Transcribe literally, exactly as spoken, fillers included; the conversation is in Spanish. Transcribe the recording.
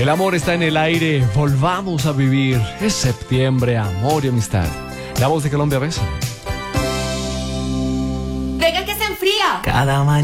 El amor está en el aire, volvamos a vivir. Es septiembre, amor y amistad. La voz de Colombia Besa. Venga que se enfría. Cada mañana.